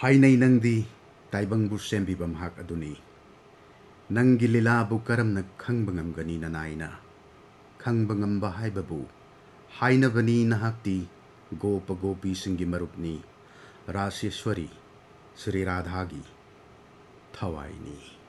हाइनै नंदी ताइबंगबु सेम्बिबा महाक अदुनी नंगी लीलाबु करमना खंगबा ngamgani ननाइना खंगबा ngamba हाइबाबु हाइनबनी नहाक्ति गोप गोपी सिंगी मरुपनी रासेश्वरी श्री राधागी थवाइनी।